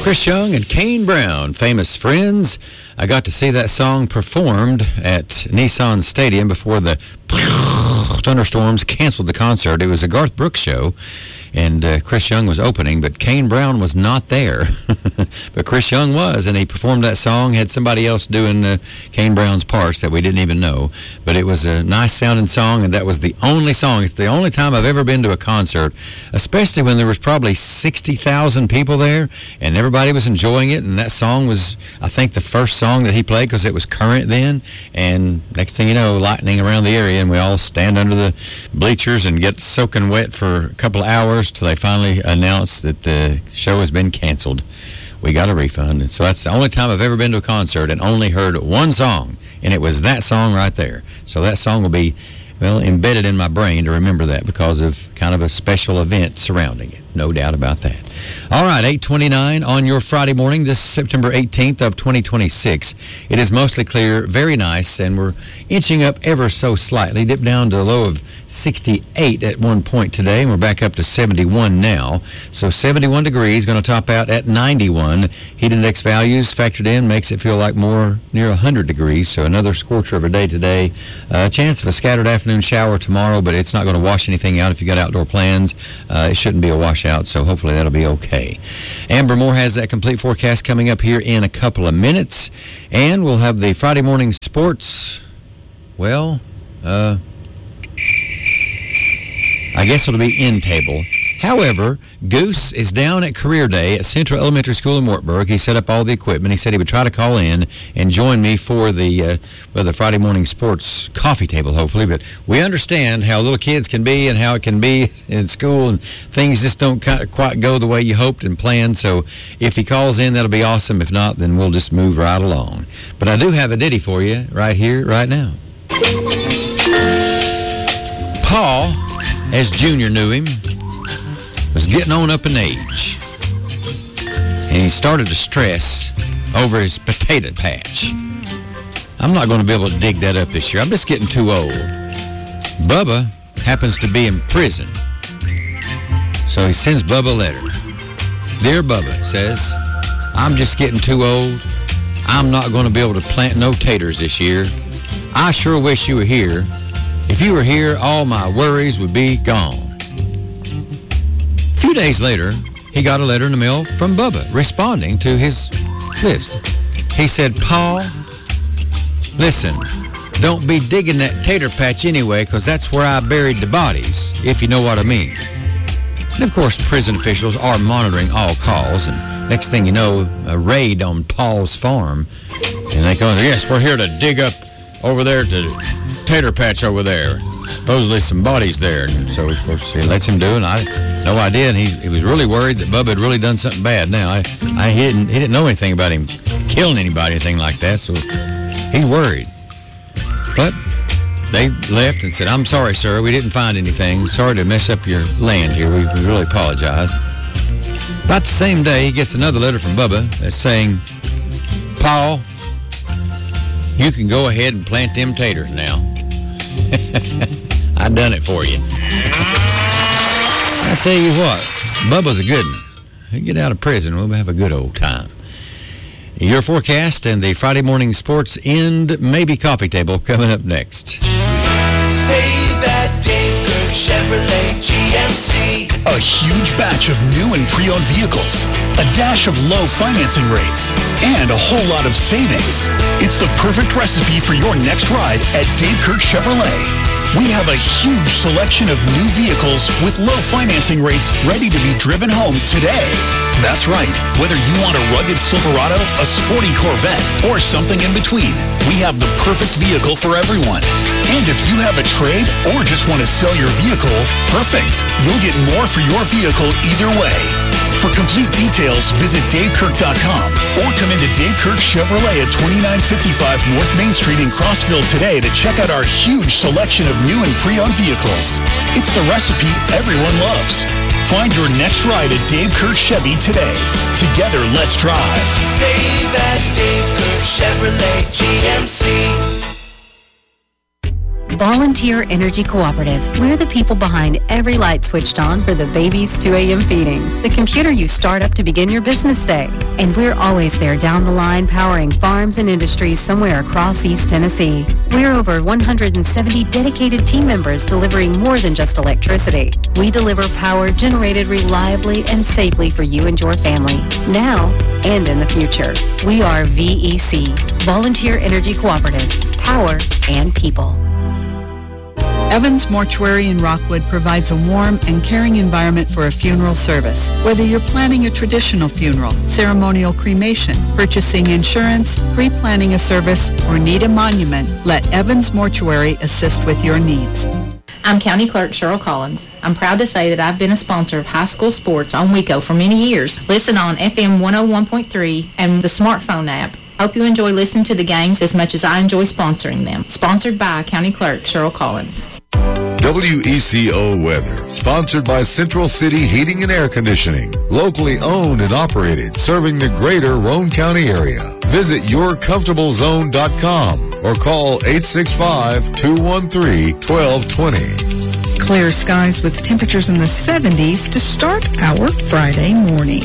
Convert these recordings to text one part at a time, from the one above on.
Chris Young and Kane Brown, Famous Friends. I got to see that song performed at Nissan Stadium before the thunderstorms canceled the concert. It was a Garth Brooks show, and Chris Young was opening, but Kane Brown was not there. But Chris Young was, and he performed that song, had somebody else doing Kane Brown's parts that we didn't even know. But it was a nice-sounding song, and that was the only song. It's the only time I've ever been to a concert, especially when there was probably 60,000 people there, and everybody was enjoying it, and that song was, I think, the first song that he played because it was current then, and next thing you know, lightning around the area, and we all stand under the bleachers and get soaking wet for a couple of hours till they finally announce that the show has been canceled. We got a refund. And so that's the only time I've ever been to a concert and only heard one song, and it was that song right there. So that song will be, well, embedded in my brain to remember that because of kind of a special event surrounding it. No doubt about that. All right, 8:29 on your Friday morning, this September 18th of 2026. It is mostly clear, very nice, and we're inching up ever so slightly. Dipped down to a low of 68 at one point today, and we're back up to 71 now. So 71 degrees, going to top out at 91. Heat index values factored in makes it feel like more near 100 degrees, so another scorcher of a day today. Chance of a scattered afternoon shower tomorrow, but it's not going to wash anything out if you got outdoor plans. It shouldn't be a washout, so hopefully that'll be okay. Amber Moore has that complete forecast coming up here in a couple of minutes, and we'll have the Friday morning sports. Well, I guess it'll be in table. However, Goose is down at Career Day at Central Elementary School in Wartburg. He set up all the equipment. He said he would try to call in and join me for the Friday morning sports coffee table, hopefully. But we understand how little kids can be and how it can be in school, and things just don't quite go the way you hoped and planned. So if he calls in, that'll be awesome. If not, then we'll just move right along. But I do have a ditty for you right here, right now. Paul, as Junior knew him, was getting on up in age, and he started to stress over his potato patch. I'm not going to be able to dig that up this year. I'm just getting too old. Bubba happens to be in prison, so he sends Bubba a letter. Dear Bubba, says, I'm just getting too old. I'm not going to be able to plant no taters this year. I sure wish you were here. If you were here, all my worries would be gone. A few days later, he got a letter in the mail from Bubba responding to his list. He said, Paul, listen, don't be digging that tater patch anyway, because that's where I buried the bodies, if you know what I mean. And of course, prison officials are monitoring all calls, and next thing you know, a raid on Paul's farm, and they go, yes, we're here to dig up over there to tater patch over there. Supposedly some bodies there. And so, of course, he lets him do it. And I had no idea. And he was really worried that Bubba had really done something bad. Now, he didn't know anything about him killing anybody, anything like that. So he's worried. But they left and said, I'm sorry, sir. We didn't find anything. Sorry to mess up your land here. We really apologize. About the same day, he gets another letter from Bubba that's saying, Paul, you can go ahead and plant them taters now. I done it for you. I tell you what, Bubba's a good one. He'll get out of prison, we'll have a good old time. Your forecast and the Friday morning sports end, maybe coffee table coming up next. Save that Dave Kirk Chevrolet GMC. A huge batch of new and pre-owned vehicles, a dash of low financing rates, and a whole lot of savings. It's the perfect recipe for your next ride at Dave Kirk Chevrolet. We have a huge selection of new vehicles with low financing rates ready to be driven home today. That's right. Whether you want a rugged Silverado, a sporty Corvette, or something in between, we have the perfect vehicle for everyone. And if you have a trade or just want to sell your vehicle, perfect. You'll get more for your vehicle either way. For complete details, visit DaveKirk.com or come into Dave Kirk Chevrolet at 2955 North Main Street in Crossville today to check out our huge selection of new and pre-owned vehicles. It's the recipe everyone loves. Find your next ride at Dave Kirk Chevy today. Together, let's drive. Save that Dave Kirk Chevrolet GMC. Volunteer Energy Cooperative. We're the people behind every light switched on for the baby's 2 a.m. feeding, the computer you start up to begin your business day. And we're always there down the line powering farms and industries somewhere across East Tennessee. We're over 170 dedicated team members delivering more than just electricity. We deliver power generated reliably and safely for you and your family, now and in the future. We are VEC, Volunteer Energy Cooperative, power and people. Evans Mortuary in Rockwood provides a warm and caring environment for a funeral service. Whether you're planning a traditional funeral, ceremonial cremation, purchasing insurance, pre-planning a service, or need a monument, let Evans Mortuary assist with your needs. I'm County Clerk Cheryl Collins. I'm proud to say that I've been a sponsor of high school sports on WECO for many years. Listen on FM 101.3 and the smartphone app. Hope you enjoy listening to the games as much as I enjoy sponsoring them. Sponsored by County Clerk Cheryl Collins. WECO Weather, sponsored by Central City Heating and Air Conditioning, locally owned and operated, serving the greater Roane County area. Visit yourcomfortablezone.com or call 865-213-1220. Clear skies with temperatures in the 70s to start our Friday morning.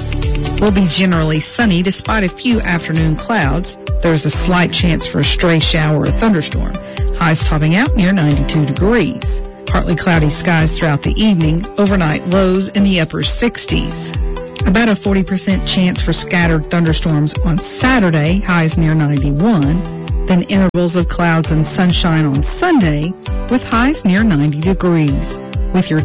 Will be generally sunny despite a few afternoon clouds. There's a slight chance for a stray shower or thunderstorm. Highs topping out near 92 degrees. Partly cloudy skies throughout the evening. Overnight lows in the upper 60s. About a 40% chance for scattered thunderstorms on Saturday. Highs near 91. Then intervals of clouds and sunshine on Sunday with highs near 90 degrees. With your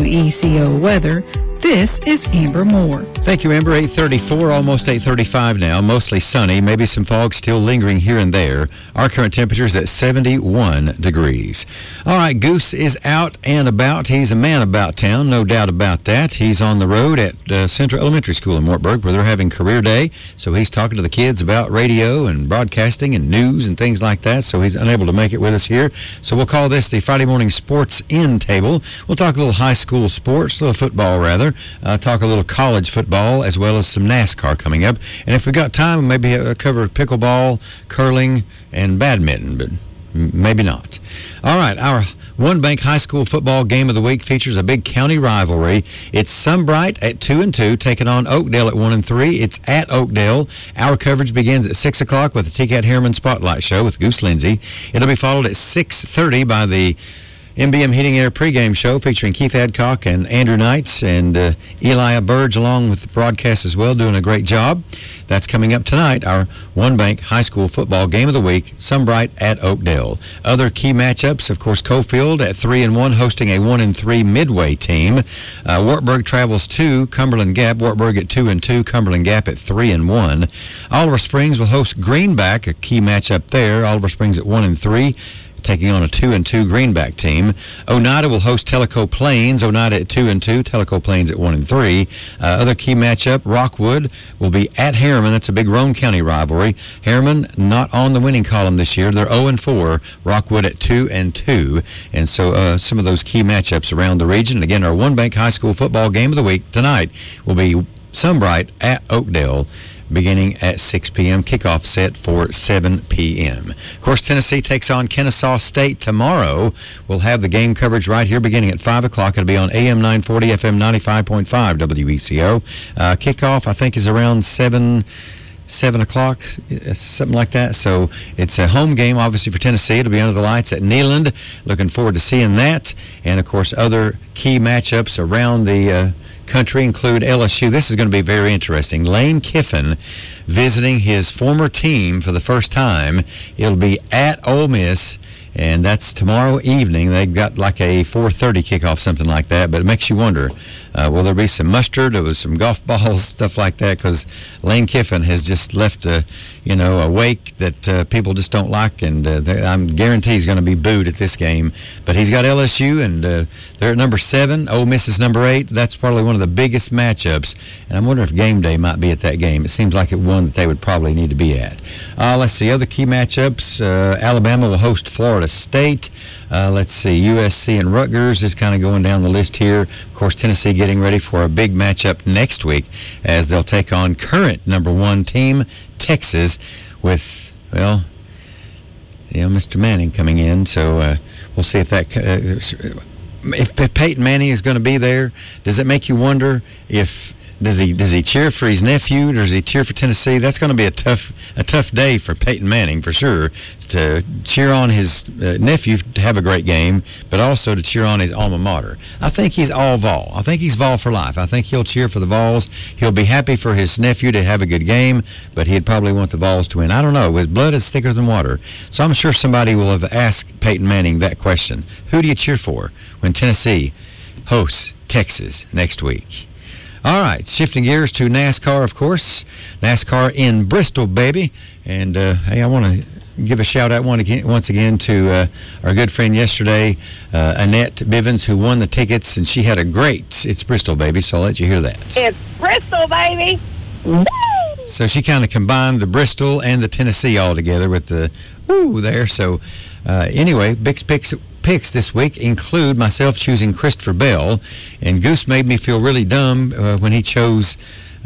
WECO weather, this is Amber Moore. Thank you, Amber. 8:34, almost 8:35 now. Mostly sunny, maybe some fog still lingering here and there. Our current temperature is at 71 degrees. All right, Goose is out and about. He's a man about town, no doubt about that. He's on the road at Central Elementary School in Wartburg, where they're having career day. So he's talking to the kids about radio and broadcasting and news and things like that. So he's unable to make it with us here. So we'll call this the Friday Morning Sports In Table. We'll talk a little high school sports, a little football rather. Talk a little college football as well as some NASCAR coming up. And if we got time, maybe cover pickleball, curling, and badminton, but maybe not. All right, our One Bank High School football game of the week features a big county rivalry. It's Sunbright at 2-2, taking on Oakdale at 1-3. It's at Oakdale. Our coverage begins at 6 o'clock with the T-Cat Harriman Spotlight Show with Goose Lindsay. It'll be followed at 6:30 by the MBM Heating Air pregame show featuring Keith Adcock and Andrew Knights and Eli Burge along with the broadcast as well, doing a great job. That's coming up tonight, our One Bank High School football game of the week, Sunbright at Oakdale. Other key matchups, of course, Cofield at 3-1 hosting a 1-3 Midway team. Wartburg travels to Cumberland Gap. Wartburg at 2-2, Cumberland Gap at 3-1. Oliver Springs will host Greenback, a key matchup there. Oliver Springs at 1-3. Taking on a 2-2 Greenback team. Oneida will host Tellico Plains. Oneida at 2-2, Tellico Plains at 1-3. Other key matchup, Rockwood will be at Harriman. That's a big Roane County rivalry. Harriman not on the winning column this year. They're 0-4. Rockwood at 2-2. And so some of those key matchups around the region. And again, our One Bank High School football game of the week tonight will be Sunbright at Oakdale, beginning at 6 p.m., kickoff set for 7 p.m. Of course, Tennessee takes on Kennesaw State tomorrow. We'll have the game coverage right here beginning at 5 o'clock. It'll be on AM 940, FM 95.5 WECO. Kickoff, I think, is around 7 o'clock, something like that. So it's a home game, obviously, for Tennessee. It'll be under the lights at Neyland. Looking forward to seeing that. And, of course, other key matchups around the country include LSU. This is going to be very interesting. Lane Kiffin visiting his former team for the first time. It'll be at Ole Miss, and that's tomorrow evening. They've got like a 4:30 kickoff, something like that, but it makes you wonder, will there be some mustard? There was some golf balls, stuff like that, because Lane Kiffin has just left a wake that people just don't like, and I'm guarantee he's going to be booed at this game. But he's got LSU, and they're at number 7. Ole Miss is number 8. That's probably one of the biggest matchups, and I'm wondering if game day might be at that game. It seems like it one that they would probably need to be at. Let's see, other key matchups. Alabama will host Florida State. Let's see, USC and Rutgers is kind of going down the list here. Of course, Tennessee getting ready for a big matchup next week as they'll take on current number 1 team, Texas, with, well, Mr. Manning coming in. So we'll see if that. If Peyton Manning is going to be there, does it make you wonder if does he cheer for his nephew, or does he cheer for Tennessee? That's going to be a tough day for Peyton Manning for sure, to cheer on his nephew to have a great game, but also to cheer on his alma mater. I think he's all Vol. I think he's Vol for life. I think he'll cheer for the Vols. He'll be happy for his nephew to have a good game, but he'd probably want the Vols to win. I don't know. With blood is thicker than water. So I'm sure somebody will have asked Peyton Manning that question. Who do you cheer for when Tennessee hosts Texas next week? All right, shifting gears to NASCAR, of course. NASCAR in Bristol, baby. And, hey, I want to give a shout-out once again to our good friend yesterday, Annette Bivens, who won the tickets, and she had a great It's Bristol, baby, so I'll let you hear that. It's Bristol, baby. Woo! So she kind of combined the Bristol and the Tennessee all together with the woo there. So, anyway, Bix picks this week include myself choosing Christopher Bell, and Goose made me feel really dumb when he chose,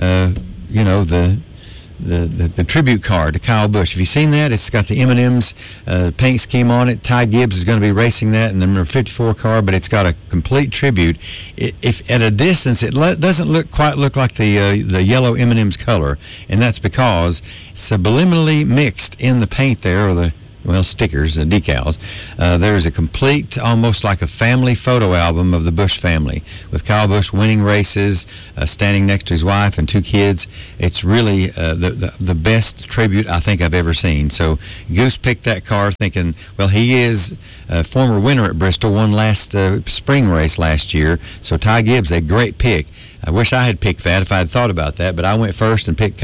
the tribute card to Kyle Busch. Have you seen that? It's got the M&M's paint scheme on it. Ty Gibbs is going to be racing that in the number 54 car, but it's got a complete tribute. If at a distance, it doesn't quite look like the yellow M&M's color, and that's because subliminally mixed in the paint there, or the stickers, decals. There's a complete, almost like a family photo album of the Busch family, with Kyle Busch winning races, standing next to his wife and two kids. It's really the best tribute I think I've ever seen. So Goose picked that car thinking, well, he is a former winner at Bristol, won last spring race last year. So Ty Gibbs, a great pick. I wish I had picked that if I had thought about that, but I went first and picked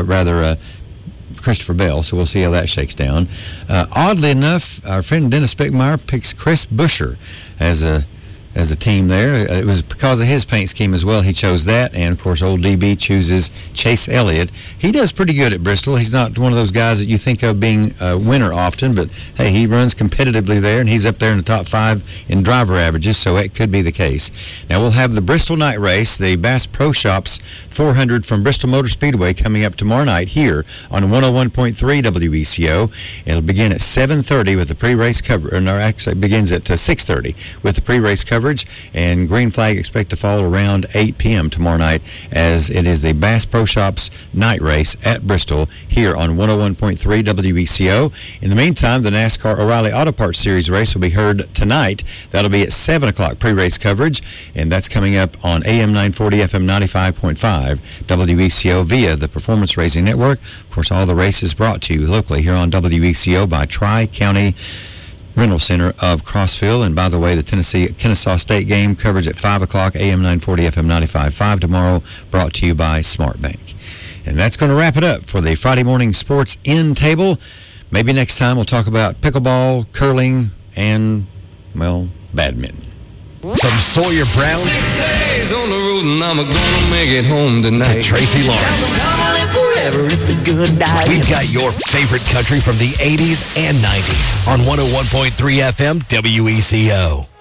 Christopher Bell, so we'll see how that shakes down. Oddly enough, our friend Dennis Bickmeyer picks Chris Buescher as a team there. It was because of his paint scheme as well. He chose that, and of course, old DB chooses Chase Elliott. He does pretty good at Bristol. He's not one of those guys that you think of being a winner often, but hey, he runs competitively there, and he's up there in the top 5 in driver averages, so it could be the case. Now, we'll have the Bristol night race, the Bass Pro Shops 400 from Bristol Motor Speedway, coming up tomorrow night here on 101.3 WECO. It'll begin at 7:30 with the pre-race coverage, or actually it begins at 6:30 with the pre-race coverage, and green flag expect to fall around 8 p.m. tomorrow night, as it is the Bass Pro Shops night race at Bristol here on 101.3 WECO. In the meantime, the NASCAR O'Reilly Auto Parts Series race will be heard tonight. That'll be at 7 o'clock pre-race coverage, and that's coming up on AM 940, FM 95.5 WECO via the Performance Racing Network. Of course, all the races brought to you locally here on WECO by Tri-County Rental Center of Crossville. And by the way, the Kennesaw State game coverage at 5 o'clock, AM 940, FM 95.5 tomorrow, brought to you by Smart Bank. And that's going to wrap it up for the Friday morning sports end table. Maybe next time we'll talk about pickleball, curling, and, well, badminton. From Sawyer Brown 6 days on the road and I'm gonna make it home tonight. to Tracy Lawrence, we've got your favorite country from the 80s and 90s on 101.3 FM WECO.